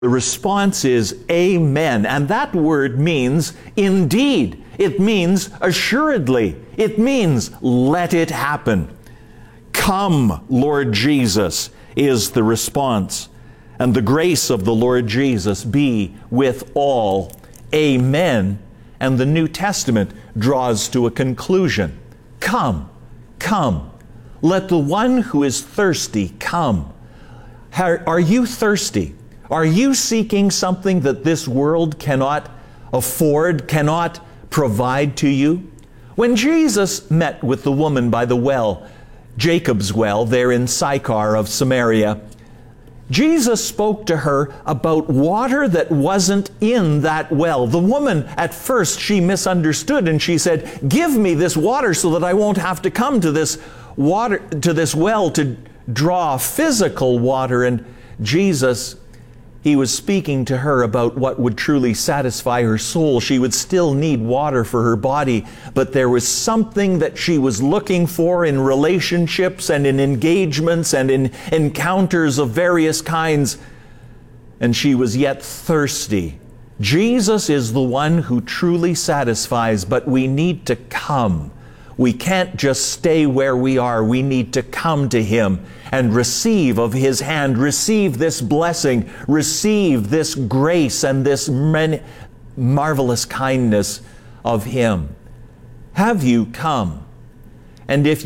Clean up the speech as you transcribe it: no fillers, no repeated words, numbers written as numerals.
The response is amen. And that word means indeed. It means assuredly. It means let it happen. Come, Lord Jesus, is the response. And the grace of the Lord Jesus be with all. Amen. And the New Testament draws to a conclusion. Come, come. Let the one who is thirsty come. Are you thirsty? Are you seeking something that this world cannot afford, cannot provide to you? When Jesus met with the woman by the well, Jacob's well, there in Sychar of Samaria, Jesus spoke to her about water that wasn't in that well. The woman, at first, she misunderstood and she said, "Give me this water so that I won't have to come to this water, to this well to draw physical water." And Jesus, He was speaking to her about what would truly satisfy her soul. She would still need water for her body, but there was something that she was looking for in relationships and in engagements and in encounters of various kinds, and she was yet thirsty. Jesus is the one who truly satisfies, but we need to come. We can't just stay where we are. We need to come to Him and receive of His hand, receive this blessing, receive this grace and this marvelous kindness of Him. Have you come? And if